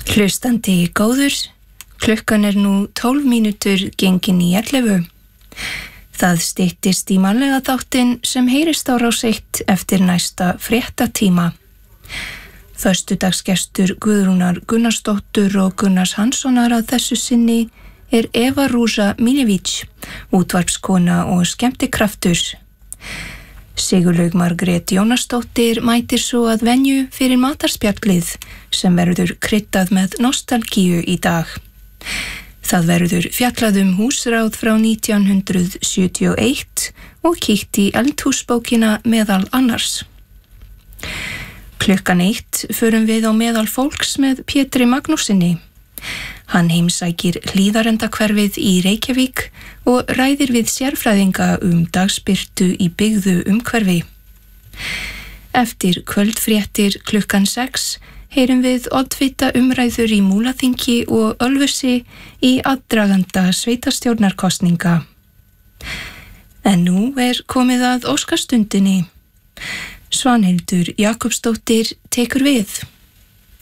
Hlustandi góður, klukkan nú 12 mínútur gengin í 11. Það styttist í mannlega þáttinn sem heyrist á Rás 1 eftir næsta fréttatíma. Föstudagsgestur Guðrúnar Gunnarsdóttur og Gunnars Hanssonar að þessu sinni Eva Rúsa Miljevic, útvarpskona og skemmtikraftur. Sigurlaug Margrét Jónasdóttir mætir svo að venju fyrir matarspjallið sem verður kryddað með nostalgíu í dag. Það verður fjallað húsráð frá 1971 og kíkt í eldhúsbókina meðal annars. Klukkan 1 förum við á meðal fólks með Pétri Magnúsinni. Hann heimsækir Hlíðarendahverfið í Reykjavík og ræðir við sérfræðinga dagsbirtu í byggðu umhverfi. Eftir kvöldfréttir klukkan 6 heyrum við oddvita umræður í Múlaþingi og Ölfusi í aðdraganda sveitarstjórnarkosninga. En nú komið að óskastundinni. Svanhildur Jakobsdóttir tekur við.